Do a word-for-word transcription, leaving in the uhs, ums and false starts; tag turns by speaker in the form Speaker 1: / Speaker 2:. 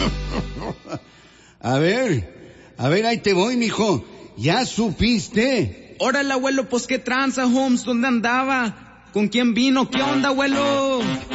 Speaker 1: A ver, a ver, ahí te voy, mijo. ¿Ya supiste?
Speaker 2: Órale, abuelo, pues qué tranza, Holmes, ¿dónde andaba? ¿Con quién vino? ¿Qué onda, abuelo?